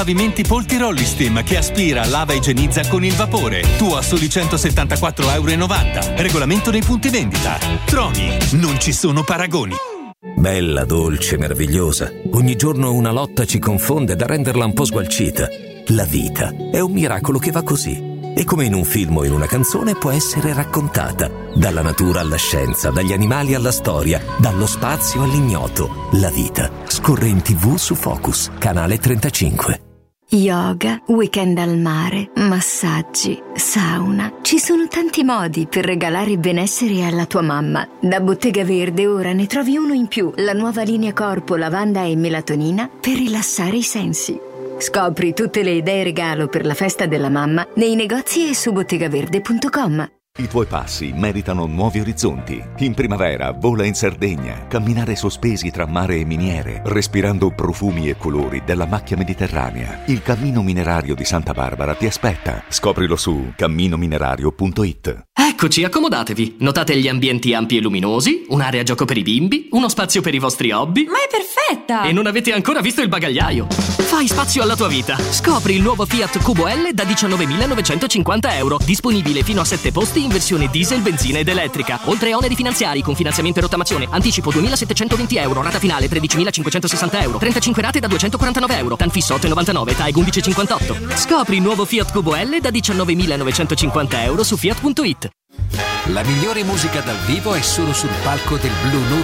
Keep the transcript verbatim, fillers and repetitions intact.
Pavimenti Poltirolli Steam che aspira, lava e igienizza con il vapore. Tu a soli centosettantaquattro virgola novanta euro. Regolamento nei punti vendita. Troni, non ci sono paragoni. Bella, dolce, meravigliosa. Ogni giorno una lotta ci confonde da renderla un po' sgualcita. La vita è un miracolo che va così. E come in un film o in una canzone può essere raccontata. Dalla natura alla scienza, dagli animali alla storia, dallo spazio all'ignoto. La vita scorre in tivù su Focus, canale trentacinque. Yoga, weekend al mare, massaggi, sauna. Ci sono tanti modi per regalare benessere alla tua mamma. Da Bottega Verde ora ne trovi uno in più, la nuova linea corpo lavanda e melatonina per rilassare i sensi. Scopri tutte le idee regalo per la festa della mamma nei negozi e su bottegaverde punto com. I tuoi passi meritano nuovi orizzonti. In primavera vola in Sardegna, camminare sospesi tra mare e miniere, respirando profumi e colori della macchia mediterranea. Il Cammino Minerario di Santa Barbara ti aspetta. Scoprilo su cammino minerario punto it. Eccoci, accomodatevi. Notate gli ambienti ampi e luminosi, un'area gioco per i bimbi, uno spazio per i vostri hobby. Ma è perfetta! E non avete ancora visto il bagagliaio. Fai spazio alla tua vita. Scopri il nuovo Fiat Cubo L da diciannovemilanovecentocinquanta euro. Disponibile fino a sette posti in versione diesel, benzina ed elettrica. Oltre a oneri finanziari con finanziamento e rottamazione. Anticipo duemilasettecentoventi euro. Rata finale tredicimilacinquecentosessanta euro. trentacinque rate da duecentoquarantanove euro. Tanfisso otto virgola novantanove. T A E G undici virgola cinquantotto. Scopri il nuovo Fiat Cubo L da diciannovemilanovecentocinquanta euro su fiat punto it. La migliore musica dal vivo è solo sul palco del Blue Note